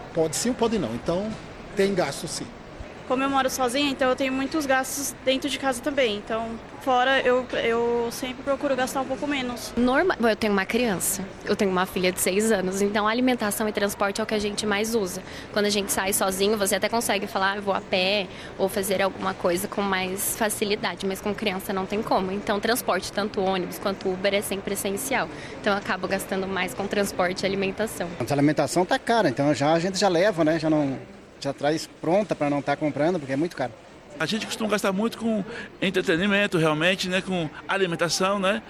Pode sim ou pode não. Então, tem gasto sim. Como eu moro sozinha, então eu tenho muitos gastos dentro de casa também. Então, fora eu sempre procuro gastar um pouco menos. Eu tenho uma criança, eu tenho uma filha de 6 anos, então alimentação e transporte é o que a gente mais usa. Quando a gente sai sozinho, você até consegue falar, eu vou a pé ou fazer alguma coisa com mais facilidade, mas com criança não tem como. Então, transporte, tanto ônibus quanto Uber, é sempre essencial. Então, eu acabo gastando mais com transporte e alimentação. A alimentação tá cara, então a gente já leva, né? Já traz pronta para não estar comprando, porque é muito caro. A gente costuma gastar muito com entretenimento, realmente, né? Com alimentação, né?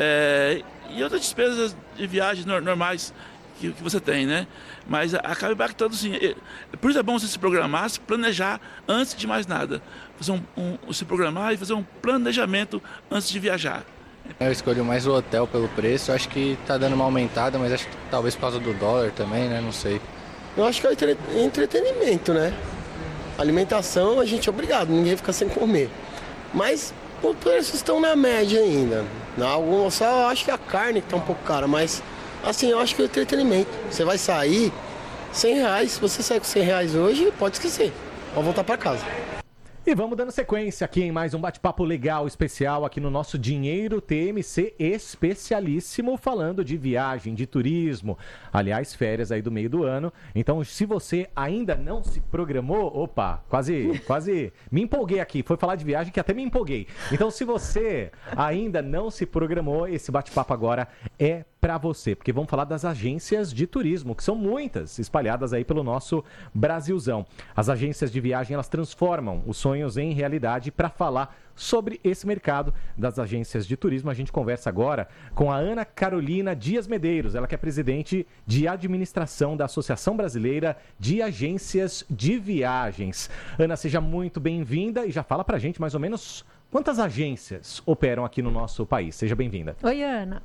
E outras despesas de viagens normais que você tem, né? Mas acaba impactando, sim. Por isso é bom você se programar, se planejar antes de mais nada. Se programar e fazer um planejamento antes de viajar. Eu escolho mais o hotel pelo preço. Acho que tá dando uma aumentada, mas acho que talvez por causa do dólar também, né? Não sei. Eu acho que é entretenimento, né? Alimentação a gente é obrigado, ninguém fica sem comer. Mas os preços estão na média ainda. Só acho que a carne está um pouco cara, mas assim, eu acho que é entretenimento. Você vai sair, R$100, se você sair com R$100 hoje, pode esquecer. Pode voltar para casa. E vamos dando sequência aqui em mais um bate-papo legal, especial aqui no nosso Dinheiro TMC especialíssimo, falando de viagem, de turismo, aliás, férias aí do meio do ano. Então, se você ainda não se programou, quase me empolguei aqui, foi falar de viagem que até me empolguei. Então, se você ainda não se programou, esse bate-papo agora é para você, porque vamos falar das agências de turismo, que são muitas, espalhadas aí pelo nosso Brasilzão. As agências de viagem, elas transformam os sonhos em realidade. Para falar sobre esse mercado das agências de turismo, a gente conversa agora com a Ana Carolina Dias Medeiros, ela que é presidente de administração da Associação Brasileira de Agências de Viagens. Ana, seja muito bem-vinda e já fala pra gente mais ou menos quantas agências operam aqui no nosso país. Seja bem-vinda. Oi, Ana.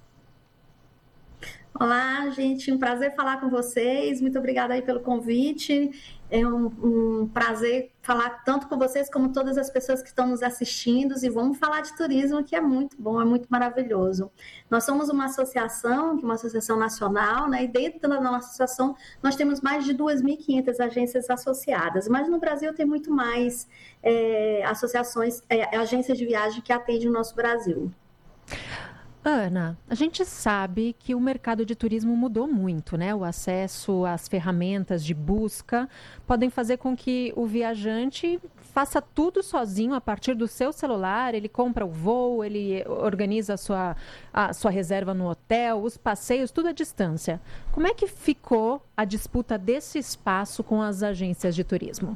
Olá, gente, um prazer falar com vocês, muito obrigada aí pelo convite, é um prazer falar tanto com vocês como todas as pessoas que estão nos assistindo e vamos falar de turismo, que é muito bom, é muito maravilhoso. Nós somos uma associação nacional, né, e dentro da nossa associação nós temos mais de 2.500 agências associadas, mas no Brasil tem muito mais agências de viagem que atendem o nosso Brasil. Ana, a gente sabe que o mercado de turismo mudou muito, né? O acesso às ferramentas de busca podem fazer com que o viajante faça tudo sozinho a partir do seu celular. Ele compra o voo, ele organiza a sua reserva no hotel, os passeios, tudo à distância. Como é que ficou a disputa desse espaço com as agências de turismo?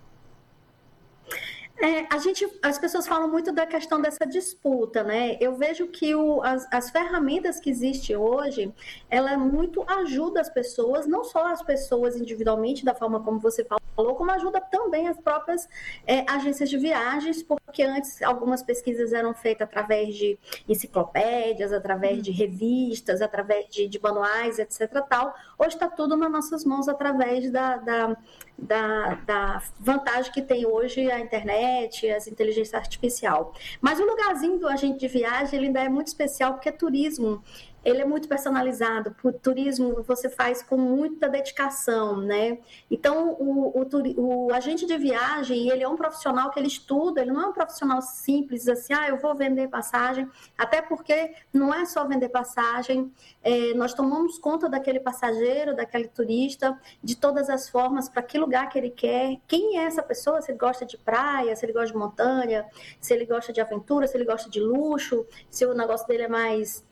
As pessoas falam muito da questão dessa disputa, né? Eu vejo que as ferramentas que existem hoje, ela muito ajuda as pessoas, não só as pessoas individualmente, da forma como você falou, como ajuda também as próprias agências de viagens, porque antes algumas pesquisas eram feitas através de enciclopédias, através de revistas, através de manuais, etc. Tal. Hoje está tudo nas nossas mãos através da vantagem que tem hoje a internet, as inteligência artificial. Mas o lugarzinho do agente de viagem ele ainda é muito especial, porque turismo ele é muito personalizado. O turismo você faz com muita dedicação, né? Então, o agente de viagem, ele é um profissional que ele estuda, ele não é um profissional simples, assim, eu vou vender passagem, até porque não é só vender passagem, nós tomamos conta daquele passageiro, daquele turista, de todas as formas, para que lugar que ele quer, quem é essa pessoa, se ele gosta de praia, se ele gosta de montanha, se ele gosta de aventura, se ele gosta de luxo, se o negócio dele é mais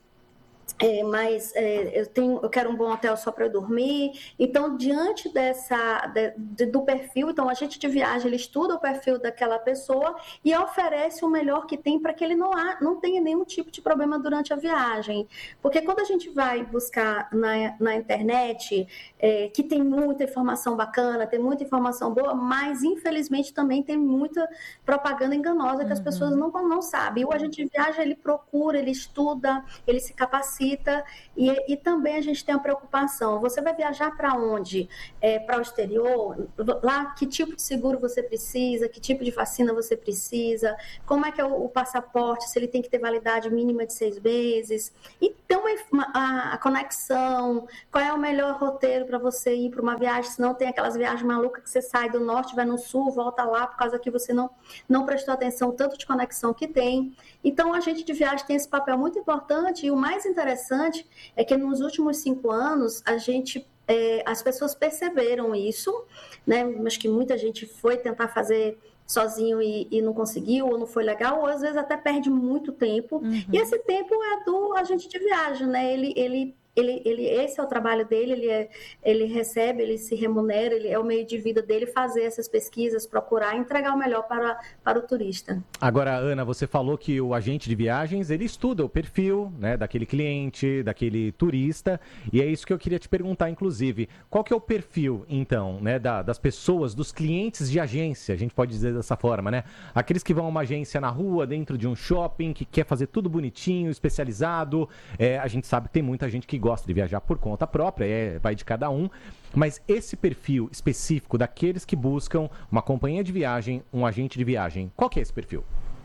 eu quero um bom hotel só para eu dormir. Então, diante do perfil, então o agente de viagem ele estuda o perfil daquela pessoa e oferece o melhor que tem para que ele não tenha nenhum tipo de problema durante a viagem. Porque quando a gente vai buscar na internet, que tem muita informação bacana, tem muita informação boa, mas infelizmente também tem muita propaganda enganosa que as pessoas não sabem. E o agente de viagem ele procura, ele estuda, ele se capacita, capacita e também a gente tem a preocupação. Você vai viajar para onde? Para o exterior? Lá, que tipo de seguro você precisa? Que tipo de vacina você precisa? Como é que é o passaporte? Se ele tem que ter validade mínima de 6 meses? Então, a conexão, qual é o melhor roteiro para você ir para uma viagem, se não tem aquelas viagens malucas que você sai do norte, vai no sul, volta lá, por causa que você não prestou atenção, tanto de conexão que tem. Então, a agente de viagem tem esse papel muito importante, e o mais interessante é que nos últimos 5 anos, as pessoas perceberam isso, né? Acho que muita gente foi tentar fazer sozinho e não conseguiu, ou não foi legal, ou às vezes até perde muito tempo. E esse tempo é do agente de viagem, né? Esse é o trabalho dele, ele recebe, ele se remunera, é o meio de vida dele fazer essas pesquisas, procurar entregar o melhor para o turista. Agora, Ana, você falou que o agente de viagens, ele estuda o perfil, né, daquele cliente, daquele turista, e é isso que eu queria te perguntar, inclusive. Qual que é o perfil, então, né, das pessoas, dos clientes de agência, a gente pode dizer dessa forma, né? Aqueles que vão a uma agência na rua, dentro de um shopping, que quer fazer tudo bonitinho, especializado. A gente sabe que tem muita gente que gosta de viajar por conta própria, vai de cada um, mas esse perfil específico daqueles que buscam uma companhia de viagem, um agente de viagem, qual que é esse perfil?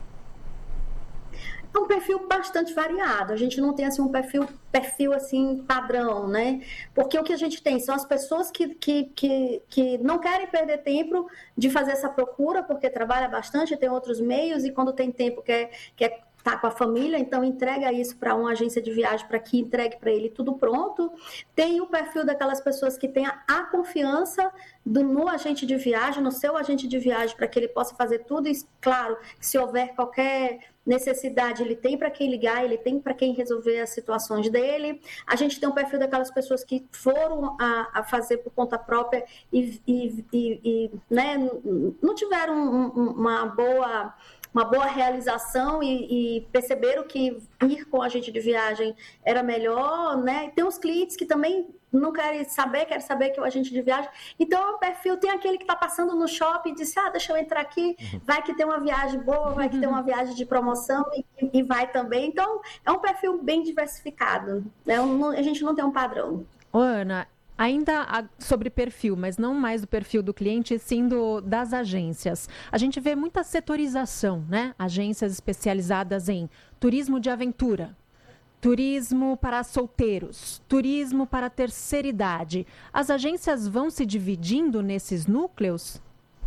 É um perfil bastante variado, a gente não tem assim, um perfil assim, padrão, né? Porque o que a gente tem são as pessoas que não querem perder tempo de fazer essa procura, porque trabalha bastante, tem outros meios, e quando tem tempo quer tá com a família, então entrega isso para uma agência de viagem para que entregue para ele tudo pronto. Tem o perfil daquelas pessoas que têm a confiança no agente de viagem, no seu agente de viagem, para que ele possa fazer tudo. E, claro, se houver qualquer necessidade, ele tem para quem ligar, ele tem para quem resolver as situações dele. A gente tem um perfil daquelas pessoas que foram a fazer por conta própria e né, não tiveram uma boa realização e perceberam que ir com a agente de viagem era melhor, né? Tem os clientes que também não querem saber que é o agente de viagem. Então, o perfil tem aquele que está passando no shopping e diz, deixa eu entrar aqui, vai que tem uma viagem boa, vai que tem uma viagem de promoção e vai também. Então, é um perfil bem diversificado, né? A gente não tem um padrão. Ô, Ana, ainda sobre perfil, mas não mais do perfil do cliente, sim das agências. A gente vê muita setorização, né? Agências especializadas em turismo de aventura, turismo para solteiros, turismo para terceira idade. As agências vão se dividindo nesses núcleos?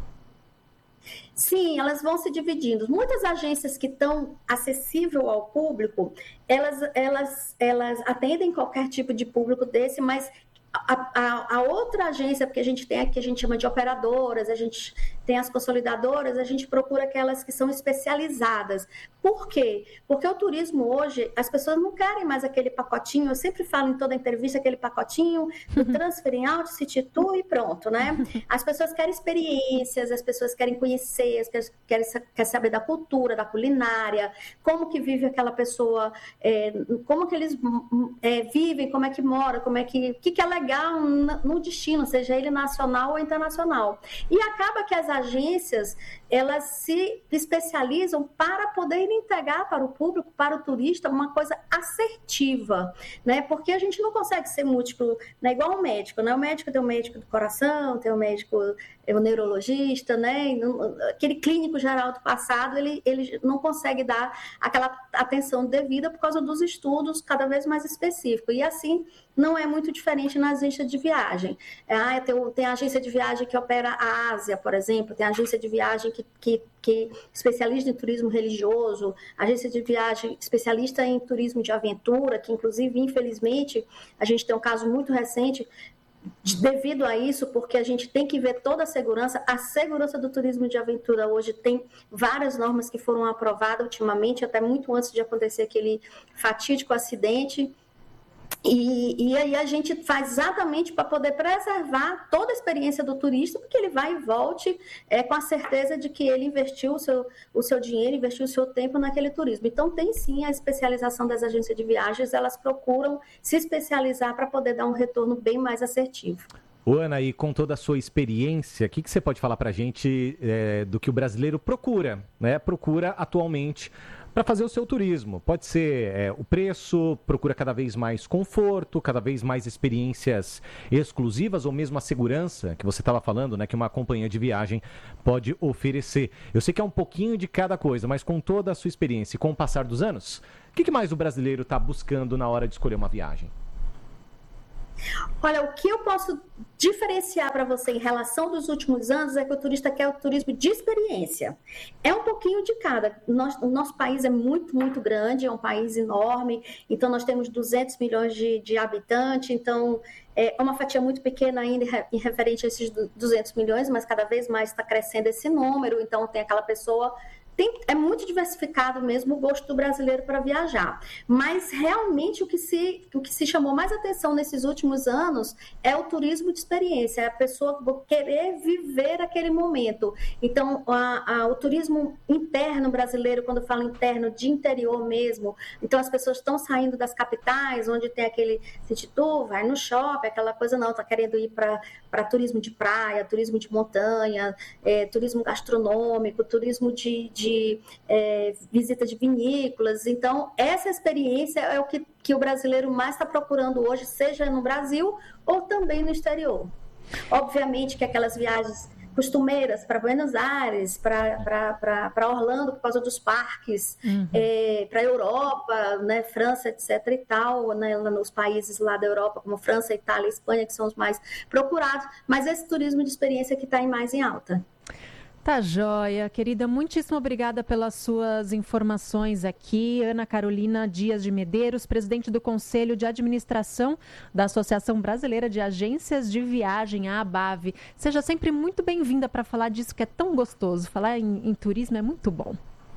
Sim, elas vão se dividindo. Muitas agências que estão acessíveis ao público, elas atendem qualquer tipo de público desse, mas a outra agência, porque a gente tem aqui, a gente chama de operadoras, a gente tem as consolidadoras, a gente procura aquelas que são especializadas. Por quê? Porque o turismo hoje, as pessoas não querem mais aquele pacotinho, eu sempre falo em toda entrevista, aquele pacotinho do transfer em Out, City Tour e pronto, né? As pessoas querem experiências, as pessoas querem conhecer, querem saber da cultura, da culinária, como que vive aquela pessoa, como que eles vivem, como é que mora, o que é legal no destino, seja ele nacional ou internacional. E acaba que as agências, elas se especializam para poder entregar para o público, para o turista, uma coisa assertiva, né? Porque a gente não consegue ser múltiplo, né? Igual o médico, né? O médico tem o médico do coração, tem o médico, o neurologista, né? Aquele clínico geral do passado, ele não consegue dar aquela atenção devida por causa dos estudos cada vez mais específicos. E assim, não é muito diferente na agência de viagem. Tem a agência de viagem que opera a Ásia, por exemplo, tem a agência de viagem que especialista em turismo religioso, agência de viagem especialista em turismo de aventura, que inclusive, infelizmente, a gente tem um caso muito recente devido a isso, porque a gente tem que ver toda a segurança do turismo de aventura. Hoje tem várias normas que foram aprovadas ultimamente, até muito antes de acontecer aquele fatídico acidente. E aí a gente faz exatamente para poder preservar toda a experiência do turista, porque ele vai e volte com a certeza de que ele investiu o seu dinheiro, investiu o seu tempo naquele turismo. Então tem sim a especialização das agências de viagens, elas procuram se especializar para poder dar um retorno bem mais assertivo. Ana, e com toda a sua experiência, o que você pode falar para a gente do que o brasileiro procura, né? Procura atualmente para fazer o seu turismo? Pode ser o preço, procura cada vez mais conforto, cada vez mais experiências exclusivas ou mesmo a segurança que você estava falando, né? Que uma companhia de viagem pode oferecer. Eu sei que é um pouquinho de cada coisa, mas com toda a sua experiência e com o passar dos anos, o que mais o brasileiro está buscando na hora de escolher uma viagem? Olha, o que eu posso diferenciar para você em relação dos últimos anos é que o turista quer o turismo de experiência. É um pouquinho de cada. O nosso país é muito, muito grande, é um país enorme, então nós temos 200 milhões de habitantes, então é uma fatia muito pequena ainda em referente a esses 200 milhões, mas cada vez mais está crescendo esse número, então tem aquela pessoa... É muito diversificado mesmo o gosto do brasileiro para viajar. Mas, realmente, o que se chamou mais atenção nesses últimos anos é o turismo de experiência, é a pessoa querer viver aquele momento. Então, o turismo interno brasileiro, quando eu falo interno, de interior mesmo, então as pessoas estão saindo das capitais, onde tem aquele city tour, vai no shopping, aquela coisa não, está querendo ir para turismo de praia, turismo de montanha, turismo gastronômico, turismo de visita de vinícolas. Então, essa experiência é o que o brasileiro mais está procurando hoje, seja no Brasil ou também no exterior. Obviamente que aquelas viagens costumeiras para Buenos Aires, para Orlando por causa dos parques, para a Europa, né, França, etc. e tal, né, nos países lá da Europa, como França, Itália, Espanha, que são os mais procurados, mas esse turismo de experiência que está mais em alta. Tá joia, querida. Muitíssimo obrigada pelas suas informações aqui. Ana Carolina Dias de Medeiros, presidente do Conselho de Administração da Associação Brasileira de Agências de Viagem, a ABAV. Seja sempre muito bem-vinda para falar disso que é tão gostoso. Falar em turismo é muito bom.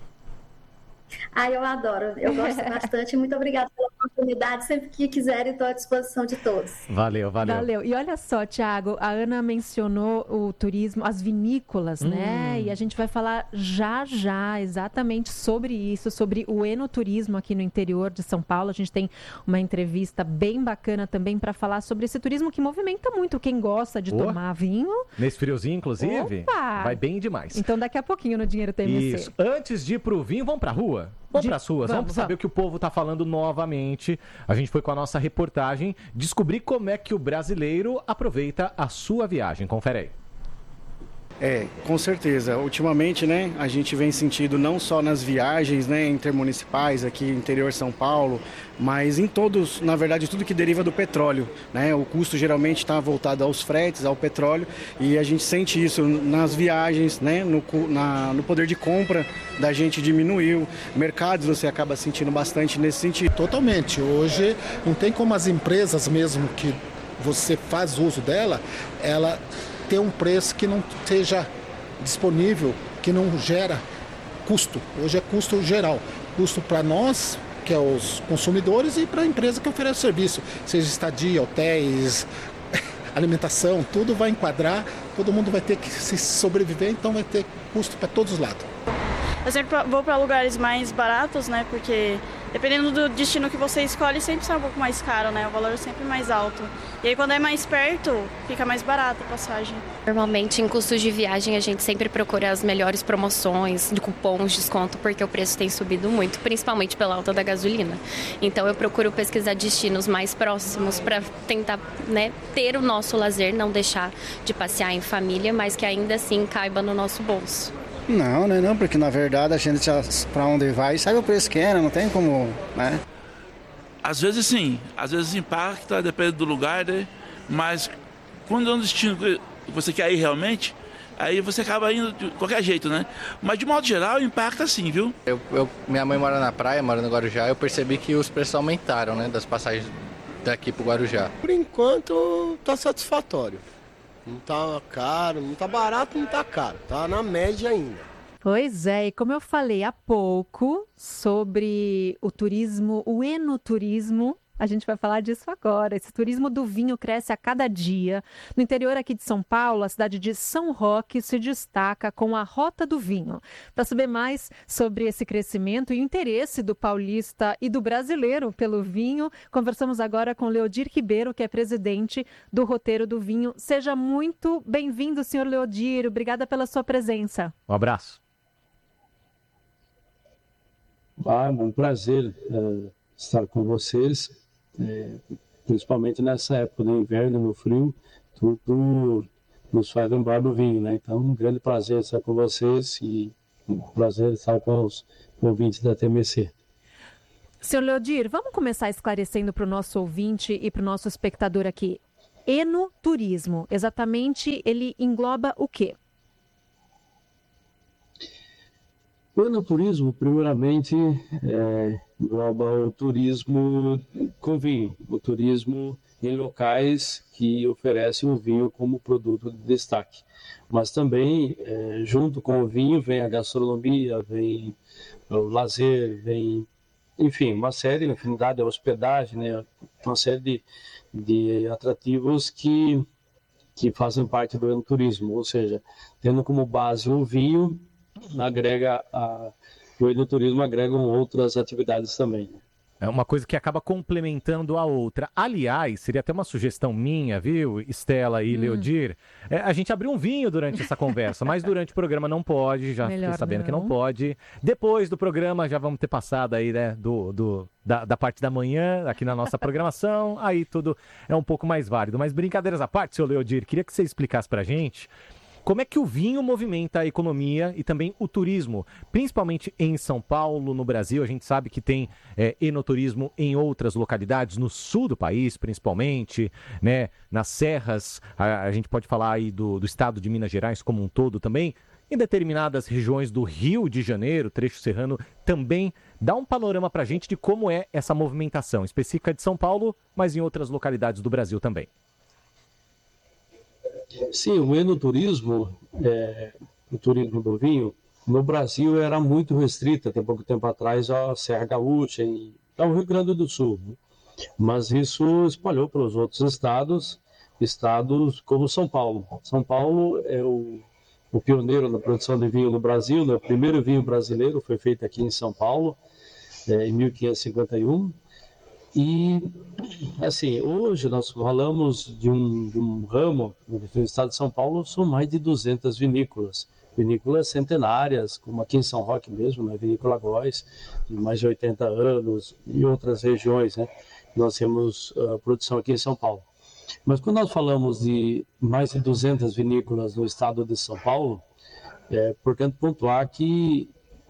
Eu adoro, eu gosto bastante. Muito obrigada pela oportunidade. Sempre que quiserem, estou à disposição de todos. Valeu. E olha só, Thiago, a Ana mencionou o turismo, as vinícolas, né? E a gente vai falar já exatamente sobre isso, sobre o enoturismo aqui no interior de São Paulo. A gente tem uma entrevista bem bacana também para falar sobre esse turismo que movimenta muito quem gosta de tomar vinho. Nesse friozinho, inclusive, vai bem demais. Então, daqui a pouquinho no Dinheiro TMC. Isso. Antes de ir pro vinho, vamos pra rua? Vamos para as ruas, vamos saber o que o povo está falando novamente. A gente foi com a nossa reportagem descobrir como é que o brasileiro aproveita a sua viagem. Confere aí. Com certeza. Ultimamente, né, a gente vem sentindo não só nas viagens, né, intermunicipais aqui no interior de São Paulo, mas em todos, na verdade, tudo que deriva do petróleo, né? O custo geralmente está voltado aos fretes, ao petróleo, e a gente sente isso nas viagens, né, no poder de compra da gente diminuiu. Mercados você acaba sentindo bastante nesse sentido. Totalmente. Hoje não tem como as empresas mesmo que você faz uso dela, ela ter um preço que não seja disponível, que não gera custo. Hoje é custo geral. Custo para nós, que é os consumidores, e para a empresa que oferece o serviço. Seja estadia, hotéis, alimentação, tudo vai enquadrar, todo mundo vai ter que se sobreviver, então vai ter custo para todos os lados. Eu sempre vou para lugares mais baratos, né? Porque dependendo do destino que você escolhe, sempre sai um pouco mais caro, né? O valor é sempre mais alto. E aí, quando é mais perto, fica mais barato a passagem. Normalmente, em custos de viagem, a gente sempre procura as melhores promoções, de cupons, desconto, porque o preço tem subido muito, principalmente pela alta da gasolina. Então, eu procuro pesquisar destinos mais próximos para tentar, né, ter o nosso lazer, não deixar de passear em família, mas que ainda assim caiba no nosso bolso. Não, porque na verdade a gente já para onde vai sabe o preço que é, não tem como, né? Às vezes sim, às vezes impacta, depende do lugar, né? Mas quando é um destino que você quer ir realmente, aí você acaba indo de qualquer jeito, né? Mas de modo geral impacta sim, viu? Minha mãe mora na praia, mora no Guarujá, eu percebi que os preços aumentaram, né? Das passagens daqui pro Guarujá. Por enquanto tá satisfatório. Não tá caro, não tá barato, não tá caro. Tá na média ainda. Pois é, e como eu falei há pouco sobre o turismo, o enoturismo, A gente vai falar disso agora. Esse turismo do vinho cresce a cada dia. No interior aqui de São Paulo, a cidade de São Roque se destaca com a Rota do Vinho. Para saber mais sobre esse crescimento e o interesse do paulista e do brasileiro pelo vinho, conversamos agora com Leodir Ribeiro, que é presidente do Roteiro do Vinho. Seja muito bem-vindo, senhor Leodir. Obrigada pela sua presença. Um abraço. É um prazer estar com vocês. Principalmente nessa época do inverno, no frio, tudo nos faz lembrar do vinho, né? Então, um grande prazer estar com vocês e um prazer estar com os ouvintes da TMC. Senhor Leodir, vamos começar esclarecendo para o nosso ouvinte e para o nosso espectador aqui. Enoturismo, exatamente, ele engloba o quê? O enoturismo, primeiramente, engloba o turismo com vinho, o turismo em locais que oferecem o vinho como produto de destaque. Mas também, junto com o vinho, vem a gastronomia, vem o lazer, vem, enfim, uma série, infinidade, a hospedagem, né? Uma série de atrativos que fazem parte do enoturismo, ou seja, tendo como base o vinho, o enoturismo agrega outras atividades também. É uma coisa que acaba complementando a outra. Aliás, seria até uma sugestão minha, viu, Estela e Leodir? A gente abriu um vinho durante essa conversa, mas durante o programa não pode, já fiquei sabendo que não pode. Depois do programa já vamos ter passado aí, né, da parte da manhã, aqui na nossa programação, aí tudo é um pouco mais válido. Mas brincadeiras à parte, seu Leodir, queria que você explicasse pra gente como é que o vinho movimenta a economia e também o turismo, principalmente em São Paulo, no Brasil. A gente sabe que tem enoturismo em outras localidades, no sul do país, principalmente, né? Nas serras, a gente pode falar aí do estado de Minas Gerais como um todo também. Em determinadas regiões do Rio de Janeiro, trecho serrano, também dá um panorama para a gente de como é essa movimentação específica de São Paulo, mas em outras localidades do Brasil também. Sim, o enoturismo, o turismo do vinho, no Brasil era muito restrito, até pouco tempo atrás, a Serra Gaúcha e ao Rio Grande do Sul. Né? Mas isso espalhou pelos outros estados como São Paulo. São Paulo é o pioneiro na produção de vinho no Brasil, né? O primeiro vinho brasileiro foi feito aqui em São Paulo, em 1551. E, assim, hoje nós falamos de um ramo, no estado de São Paulo, são mais de 200 vinícolas centenárias, como aqui em São Roque mesmo, na Vinícola Góes, de mais de 80 anos, e outras regiões, né? Nós temos produção aqui em São Paulo. Mas quando nós falamos de mais de 200 vinícolas no estado de São Paulo, é importante pontuar que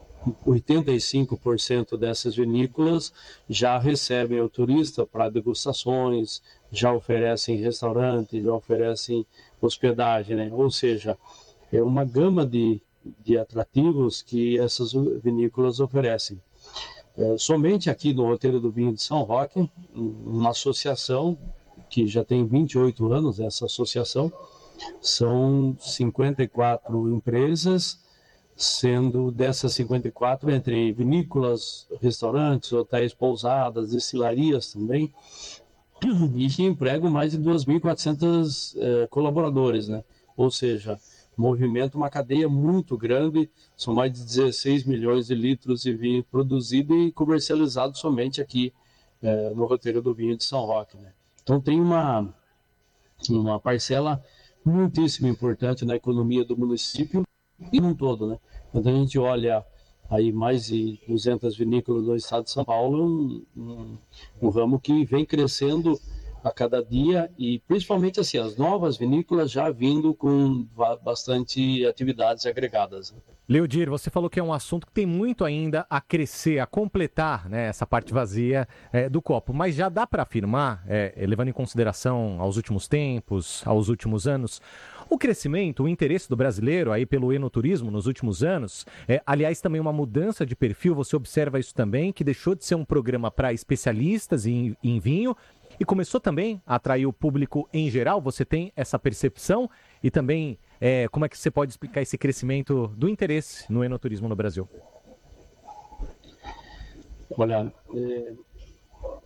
85% dessas vinícolas já recebem o turista para degustações, já oferecem restaurante, já oferecem hospedagem, né? Ou seja, é uma gama de atrativos que essas vinícolas oferecem. Somente aqui no Roteiro do Vinho de São Roque, uma associação que já tem 28 anos, essa associação, são 54 empresas, sendo dessas 54 entre vinícolas, restaurantes, hotéis, pousadas, destilarias também, e que empregam mais de 2.400 colaboradores, né? Ou seja, movimenta uma cadeia muito grande, são mais de 16 milhões de litros de vinho produzido e comercializado somente aqui no Roteiro do Vinho de São Roque, né? Então tem uma parcela muitíssimo importante na economia do município e num todo, né? Quando a gente olha aí mais de 200 vinícolas no estado de São Paulo, um ramo que vem crescendo a cada dia e principalmente assim, as novas vinícolas já vindo com bastante atividades agregadas. Leodir, você falou que é um assunto que tem muito ainda a crescer, a completar, né, essa parte vazia do copo, mas já dá para afirmar, levando em consideração aos últimos tempos, aos últimos anos, o crescimento, o interesse do brasileiro aí pelo enoturismo nos últimos anos, aliás, também uma mudança de perfil, você observa isso também, que deixou de ser um programa para especialistas em vinho e começou também a atrair o público em geral. Você tem essa percepção e também como é que você pode explicar esse crescimento do interesse no enoturismo no Brasil? Olha,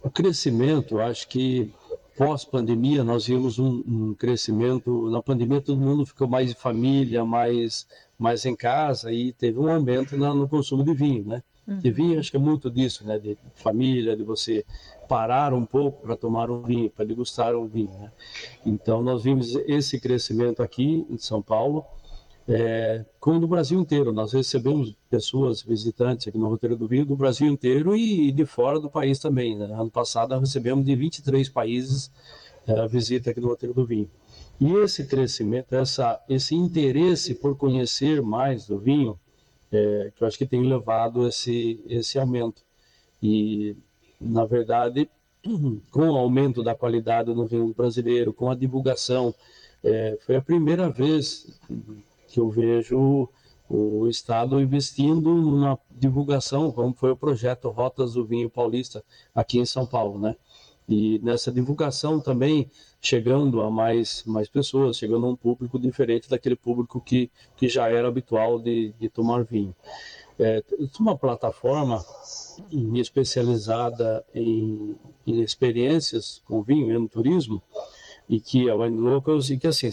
O crescimento, acho que pós-pandemia nós vimos um crescimento. Na pandemia todo mundo ficou mais em família, mais em casa, e teve um aumento no consumo de vinho, né? De vinho, acho que é muito disso, né? De família, de você parar um pouco para tomar um vinho, para degustar um vinho, né? Então nós vimos esse crescimento aqui em São Paulo, como no Brasil inteiro. Nós recebemos pessoas, visitantes aqui no Roteiro do Vinho, do Brasil inteiro e de fora do país também, né? Ano passado nós recebemos de 23 países a visita aqui no Roteiro do Vinho. E esse crescimento, esse interesse por conhecer mais do vinho, que eu acho que tem levado esse aumento. E, na verdade, com o aumento da qualidade do vinho brasileiro, com a divulgação, foi a primeira vez que eu vejo o Estado investindo na divulgação, como foi o projeto Rotas do Vinho Paulista aqui em São Paulo, né? E nessa divulgação também chegando a mais pessoas, chegando a um público diferente daquele público que já era habitual de tomar vinho. Uma plataforma especializada em experiências com vinho e no turismo, e que assim,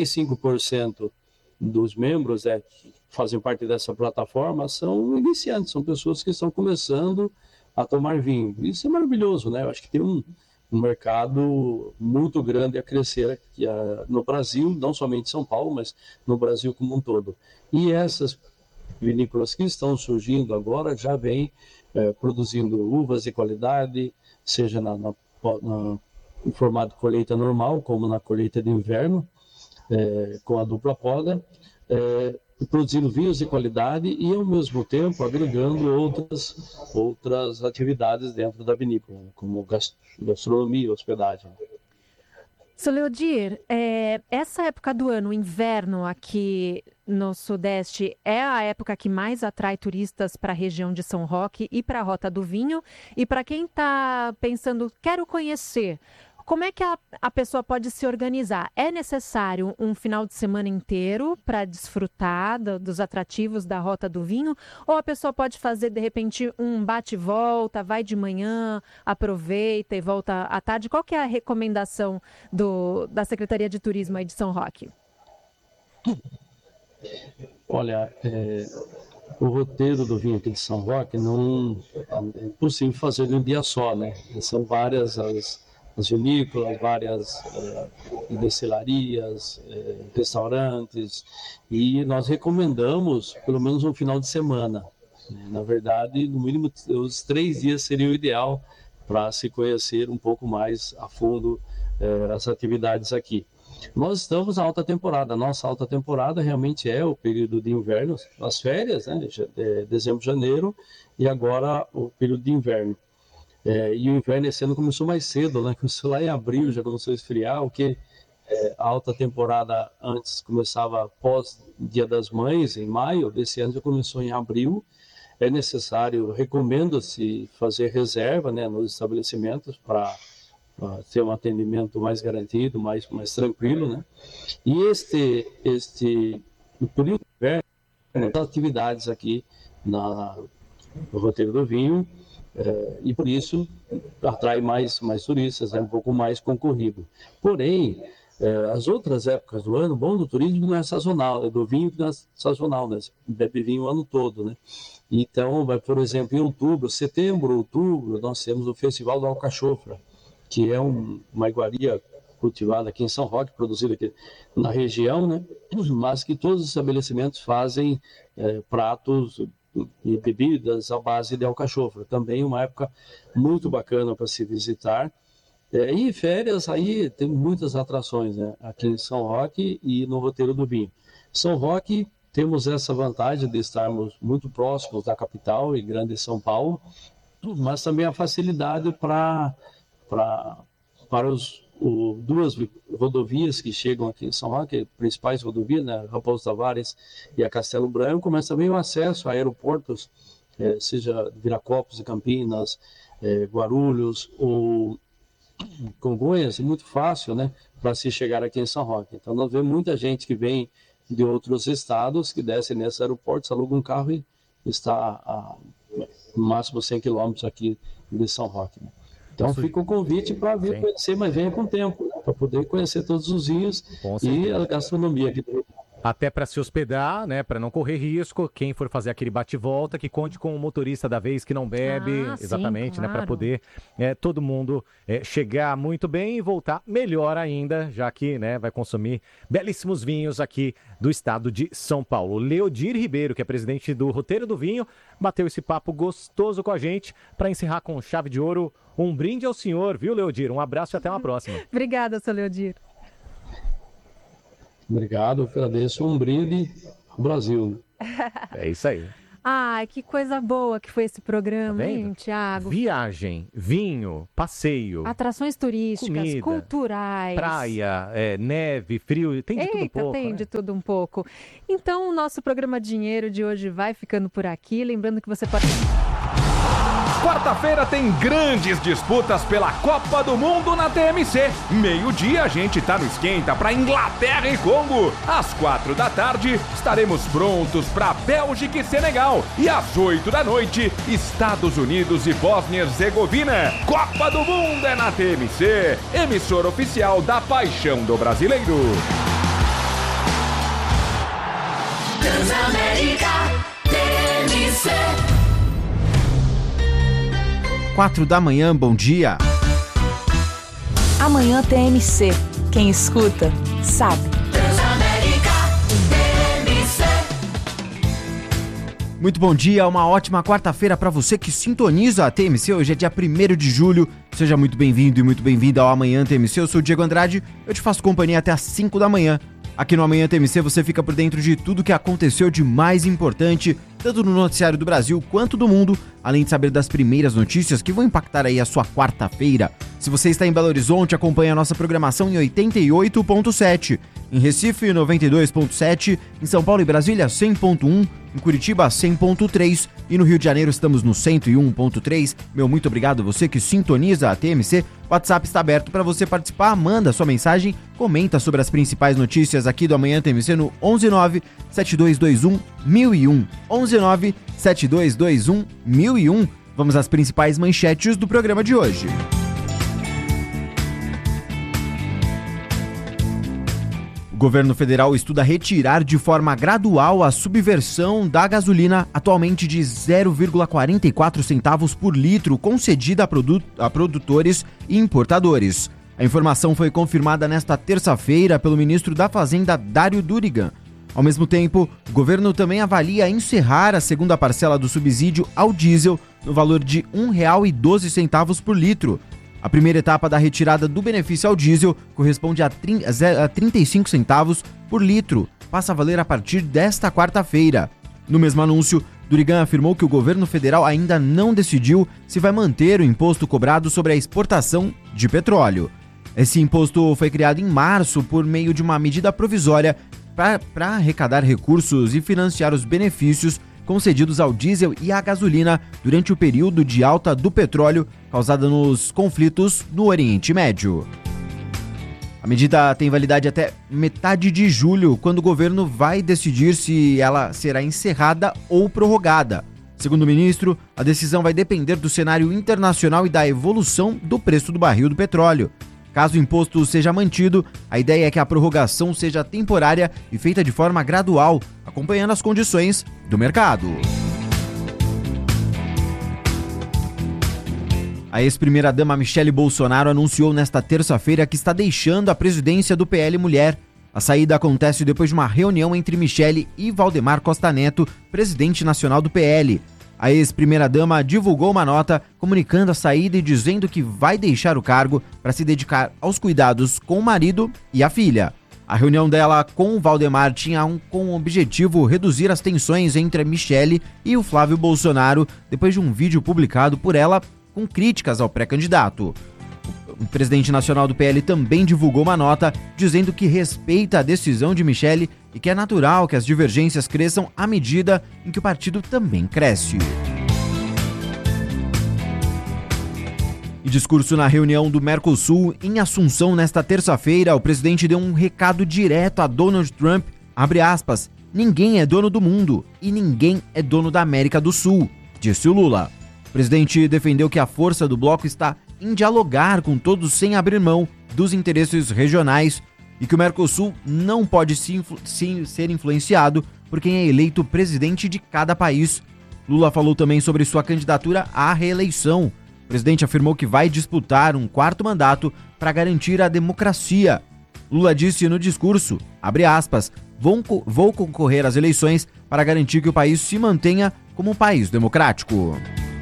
65% dos membros que fazem parte dessa plataforma são iniciantes, são pessoas que estão começando a tomar vinho. Isso é maravilhoso, né? Eu acho que tem um mercado muito grande a crescer aqui, no Brasil, não somente em São Paulo, mas no Brasil como um todo. E essas vinícolas que estão surgindo agora já vêm produzindo uvas de qualidade, seja no formato de colheita normal, como na colheita de inverno, com a dupla poda, produzindo vinhos de qualidade e, ao mesmo tempo, agregando outras atividades dentro da vinícola, como gastronomia, hospedagem. Seu Leodir, essa época do ano, o inverno aqui no Sudeste, é a época que mais atrai turistas para a região de São Roque e para a Rota do Vinho. E para quem está pensando, quero conhecer, como é que a pessoa pode se organizar? É necessário um final de semana inteiro para desfrutar dos atrativos da Rota do Vinho? Ou a pessoa pode fazer, de repente, um bate-volta, vai de manhã, aproveita e volta à tarde? Qual que é a recomendação da Secretaria de Turismo aí de São Roque? Olha, o roteiro do vinho aqui de São Roque não é possível fazer em um dia só, né? São várias as vinícolas, várias destilarias, restaurantes, e nós recomendamos pelo menos um final de semana. Na verdade, no mínimo os 3 dias seria o ideal para se conhecer um pouco mais a fundo as atividades aqui. Nós estamos na alta temporada. A nossa alta temporada realmente é o período de inverno, as férias, né? Dezembro, janeiro, e agora o período de inverno. E o inverno esse ano começou mais cedo, né? Começou lá em abril, já começou a esfriar, o que a alta temporada antes começava após Dia das Mães, em maio, desse ano já começou em abril. É necessário, recomenda-se fazer reserva, né, nos estabelecimentos para ter um atendimento mais garantido, mais tranquilo, né? E no período de inverno, as atividades aqui no Roteiro do Vinho, e por isso atrai mais turistas, é um pouco mais concorrido. Porém, as outras épocas do ano, o bom do turismo não é sazonal, do vinho não é sazonal, né? Você bebe vinho o ano todo, né? Então, por exemplo, em setembro, outubro, nós temos o Festival da Alcachofra, que é uma iguaria cultivada aqui em São Roque, produzida aqui na região, né? Mas que todos os estabelecimentos fazem pratos e bebidas à base de alcachofra. Também uma época muito bacana para se visitar. E férias, aí tem muitas atrações, né? Aqui em São Roque e no Roteiro do Vinho. São Roque, temos essa vantagem de estarmos muito próximos da capital e grande São Paulo, mas também a facilidade para duas rodovias que chegam aqui em São Roque, principais rodovias, né, Raposo Tavares e a Castelo Branco, mas também o acesso a aeroportos, seja Viracopos e Campinas, Guarulhos ou Congonhas, é muito fácil, né, para se chegar aqui em São Roque. Então nós vemos muita gente que vem de outros estados, que desce nesses aeroportos, aluga um carro e está a no máximo 100 quilômetros aqui de São Roque, né? Então fica o convite para vir conhecer, mas venha com tempo, né? Para poder conhecer todos os rios e a gastronomia aqui do Rio. Até para se hospedar, né, para não correr risco, quem for fazer aquele bate-volta, que conte com o motorista da vez que não bebe, exatamente, sim, claro, né, para poder todo mundo chegar muito bem e voltar melhor ainda, já que, né, vai consumir belíssimos vinhos aqui do estado de São Paulo. Leodir Ribeiro, que é presidente do Roteiro do Vinho, bateu esse papo gostoso com a gente para encerrar com chave de ouro. Um brinde ao senhor, viu, Leodir? Um abraço e até uma próxima. Obrigada, seu Leodir. Obrigado, eu agradeço. Um brinde ao Brasil. É isso aí. Ai, que coisa boa que foi esse programa, hein, Thiago? Viagem, vinho, passeio. Atrações turísticas, comida, culturais. Praia, neve, frio, tem de tudo um pouco. Tem de tudo um pouco. Então, o nosso programa Dinheiro de hoje vai ficando por aqui. Lembrando que você pode... Quarta-feira tem grandes disputas pela Copa do Mundo na TMC. Meio-dia a gente tá no esquenta para Inglaterra e Congo. Às 4 da tarde estaremos prontos para Bélgica e Senegal. E às 8 da noite, Estados Unidos e Bósnia e Herzegovina. Copa do Mundo é na TMC, emissora oficial da paixão do brasileiro. Transamérica TMC. 4 da manhã, bom dia. Amanhã TMC. Quem escuta, sabe. Transamérica TMC. Muito bom dia, uma ótima quarta-feira para você que sintoniza a TMC. Hoje é dia 1º de julho. Seja muito bem-vindo e muito bem-vinda ao Amanhã TMC. Eu sou o Diego Andrade, eu te faço companhia até às 5 da manhã. Aqui no Amanhã TMC você fica por dentro de tudo que aconteceu de mais importante, tanto no noticiário do Brasil quanto do mundo, além de saber das primeiras notícias que vão impactar aí a sua quarta-feira. Se você está em Belo Horizonte, acompanhe a nossa programação em 88.7, em Recife 92.7, em São Paulo e Brasília 100.1, em Curitiba 100.3 e no Rio de Janeiro estamos no 101.3. Meu muito obrigado a você que sintoniza a TMC. O WhatsApp está aberto para você participar, manda sua mensagem, comenta sobre as principais notícias aqui do Amanhã TMC no 119-7221-1001. 119-7221-1001. Vamos às principais manchetes do programa de hoje. O governo federal estuda retirar de forma gradual a subversão da gasolina, atualmente de 0,44 centavos por litro, concedida a produtores e importadores. A informação foi confirmada nesta terça-feira pelo ministro da Fazenda, Dário Durigan. Ao mesmo tempo, o governo também avalia encerrar a segunda parcela do subsídio ao diesel no valor de R$ 1,12 por litro. A primeira etapa da retirada do benefício ao diesel corresponde a 35 centavos por litro. Passa a valer a partir desta quarta-feira. No mesmo anúncio, Durigan afirmou que o governo federal ainda não decidiu se vai manter o imposto cobrado sobre a exportação de petróleo. Esse imposto foi criado em março por meio de uma medida provisória para arrecadar recursos e financiar os benefícios concedidos ao diesel e à gasolina durante o período de alta do petróleo causada nos conflitos no Oriente Médio. A medida tem validade até metade de julho, quando o governo vai decidir se ela será encerrada ou prorrogada. Segundo o ministro, a decisão vai depender do cenário internacional e da evolução do preço do barril do petróleo. Caso o imposto seja mantido, a ideia é que a prorrogação seja temporária e feita de forma gradual, acompanhando as condições do mercado. A ex-primeira-dama Michele Bolsonaro anunciou nesta terça-feira que está deixando a presidência do PL Mulher. A saída acontece depois de uma reunião entre Michele e Valdemar Costa Neto, presidente nacional do PL. A ex-primeira-dama divulgou uma nota comunicando a saída e dizendo que vai deixar o cargo para se dedicar aos cuidados com o marido e a filha. A reunião dela com o Valdemar tinha como objetivo reduzir as tensões entre a Michele e o Flávio Bolsonaro, depois de um vídeo publicado por ela com críticas ao pré-candidato. O presidente nacional do PL também divulgou uma nota dizendo que respeita a decisão de Michele e que é natural que as divergências cresçam à medida em que o partido também cresce. Em discurso na reunião do Mercosul em Assunção nesta terça-feira, o presidente deu um recado direto a Donald Trump, abre aspas, ninguém é dono do mundo e ninguém é dono da América do Sul, disse o Lula. O presidente defendeu que a força do bloco está em dialogar com todos sem abrir mão dos interesses regionais e que o Mercosul não pode ser influenciado por quem é eleito presidente de cada país. Lula falou também sobre sua candidatura à reeleição. O presidente afirmou que vai disputar um 4º mandato para garantir a democracia. Lula disse no discurso, abre aspas, vou concorrer às eleições para garantir que o país se mantenha como um país democrático.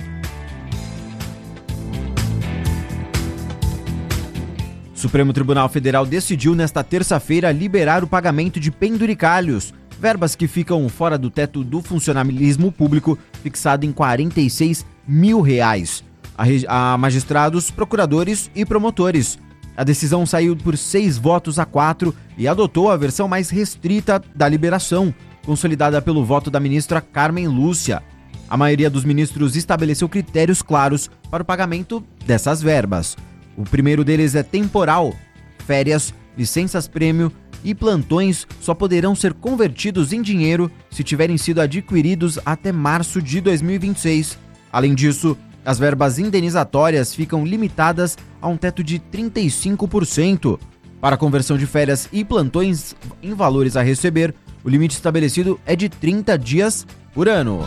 O Supremo Tribunal Federal decidiu nesta terça-feira liberar o pagamento de penduricalhos, verbas que ficam fora do teto do funcionalismo público, fixado em R$46 mil, a magistrados, procuradores e promotores. A decisão saiu por 6 votos a 4 e adotou a versão mais restrita da liberação, consolidada pelo voto da ministra Carmen Lúcia. A maioria dos ministros estabeleceu critérios claros para o pagamento dessas verbas. O primeiro deles é temporal. Férias, licenças-prêmio e plantões só poderão ser convertidos em dinheiro se tiverem sido adquiridos até março de 2026. Além disso, as verbas indenizatórias ficam limitadas a um teto de 35%. Para a conversão de férias e plantões em valores a receber, o limite estabelecido é de 30 dias por ano.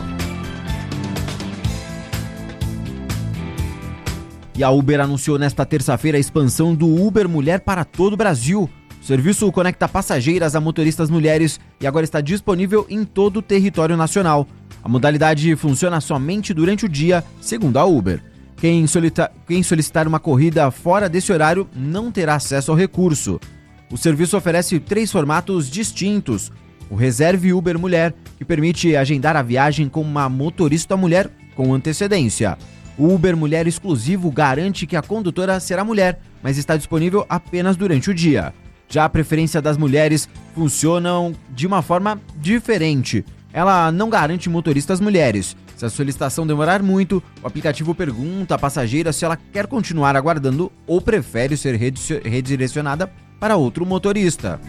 E a Uber anunciou nesta terça-feira a expansão do Uber Mulher para todo o Brasil. O serviço conecta passageiras a motoristas mulheres e agora está disponível em todo o território nacional. A modalidade funciona somente durante o dia, segundo a Uber. Quem solicitar uma corrida fora desse horário não terá acesso ao recurso. O serviço oferece 3 formatos distintos. O Reserve Uber Mulher, que permite agendar a viagem com uma motorista mulher com antecedência. O Uber Mulher Exclusivo garante que a condutora será mulher, mas está disponível apenas durante o dia. Já a preferência das mulheres funcionam de uma forma diferente. Ela não garante motoristas mulheres. Se a solicitação demorar muito, o aplicativo pergunta à passageira se ela quer continuar aguardando ou prefere ser redirecionada para outro motorista.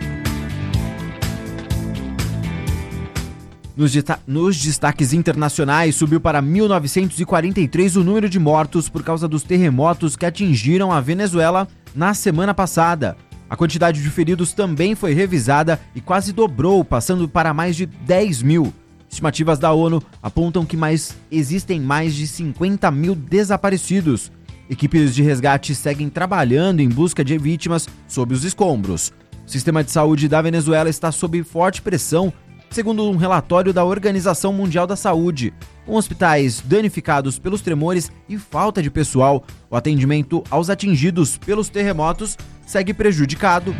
Nos destaques internacionais, subiu para 1.943 o número de mortos por causa dos terremotos que atingiram a Venezuela na semana passada. A quantidade de feridos também foi revisada e quase dobrou, passando para mais de 10 mil. Estimativas da ONU apontam que existem mais de 50 mil desaparecidos. Equipes de resgate seguem trabalhando em busca de vítimas sob os escombros. O sistema de saúde da Venezuela está sob forte pressão, segundo um relatório da Organização Mundial da Saúde. Com hospitais danificados pelos tremores e falta de pessoal, o atendimento aos atingidos pelos terremotos segue prejudicado.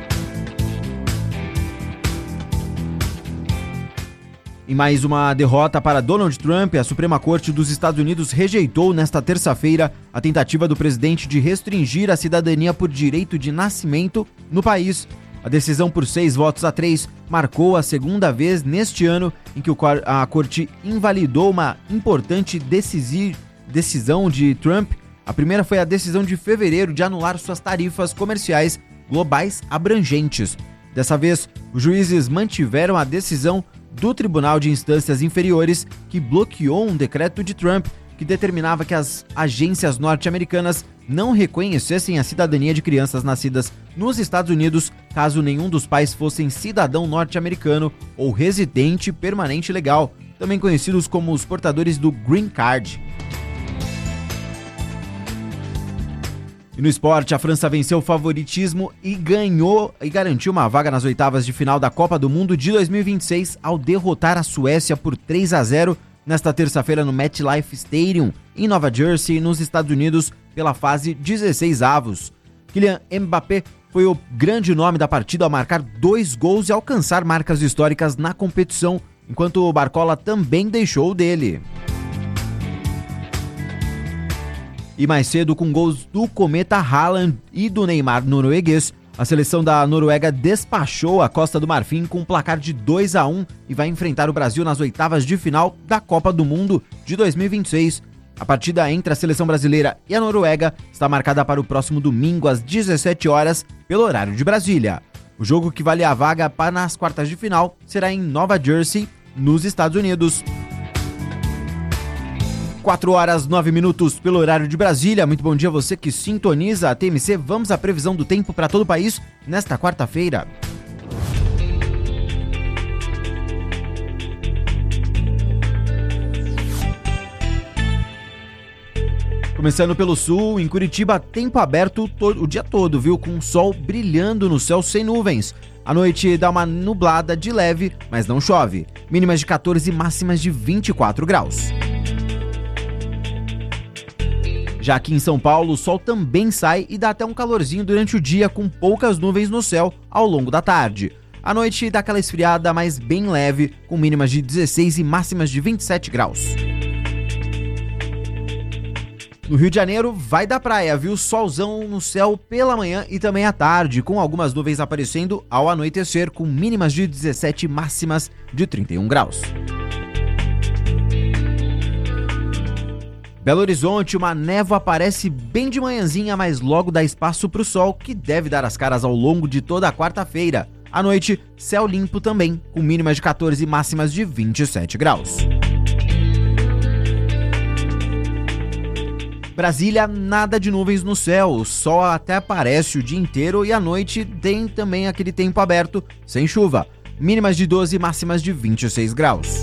Em mais uma derrota para Donald Trump, a Suprema Corte dos Estados Unidos rejeitou nesta terça-feira a tentativa do presidente de restringir a cidadania por direito de nascimento no país. A decisão por 6 votos a 3 marcou a segunda vez neste ano em que a Corte invalidou uma importante decisão de Trump. A primeira foi a decisão de fevereiro de anular suas tarifas comerciais globais abrangentes. Dessa vez, os juízes mantiveram a decisão do Tribunal de Instâncias Inferiores, que bloqueou um decreto de Trump que determinava que as agências norte-americanas não reconhecessem a cidadania de crianças nascidas nos Estados Unidos caso nenhum dos pais fossem cidadão norte-americano ou residente permanente legal, também conhecidos como os portadores do Green Card. E no esporte, a França venceu o favoritismo e garantiu uma vaga nas oitavas de final da Copa do Mundo de 2026 ao derrotar a Suécia por 3-0 nesta terça-feira no MetLife Stadium, em Nova Jersey, nos Estados Unidos, pela fase 16avos. Kylian Mbappé foi o grande nome da partida ao marcar 2 gols e alcançar marcas históricas na competição, enquanto o Barcola também deixou o dele. E mais cedo, com gols do Cometa Haaland e do Neymar norueguês, a seleção da Noruega despachou a Costa do Marfim com um placar de 2-1 e vai enfrentar o Brasil nas oitavas de final da Copa do Mundo de 2026. A partida entre a seleção brasileira e a Noruega está marcada para o próximo domingo às 17 horas pelo horário de Brasília. O jogo que vale a vaga para nas quartas de final será em Nova Jersey, nos Estados Unidos. 4 horas 9 minutos pelo horário de Brasília. Muito bom dia a você que sintoniza a TMC. Vamos à previsão do tempo para todo o país nesta quarta-feira. Começando pelo sul, em Curitiba, tempo aberto o dia todo, viu? Com o sol brilhando no céu sem nuvens. À noite dá uma nublada de leve, mas não chove. Mínimas de 14 e máximas de 24 graus. Já aqui em São Paulo, o sol também sai e dá até um calorzinho durante o dia, com poucas nuvens no céu ao longo da tarde. À noite dá aquela esfriada, mas bem leve, com mínimas de 16 e máximas de 27 graus. No Rio de Janeiro, vai da praia, viu? Solzão no céu pela manhã e também à tarde, com algumas nuvens aparecendo ao anoitecer, com mínimas de 17 e máximas de 31 graus. Belo Horizonte, uma névoa aparece bem de manhãzinha, mas logo dá espaço para o sol, que deve dar as caras ao longo de toda a quarta-feira. À noite, céu limpo também, com mínimas de 14 e máximas de 27 graus. Brasília, nada de nuvens no céu, o sol até aparece o dia inteiro e à noite tem também aquele tempo aberto, sem chuva. Mínimas de 12 e máximas de 26 graus.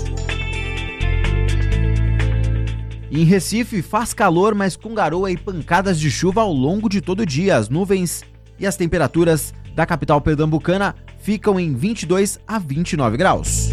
Em Recife, faz calor, mas com garoa e pancadas de chuva ao longo de todo o dia. As nuvens e as temperaturas da capital pernambucana ficam em 22 a 29 graus.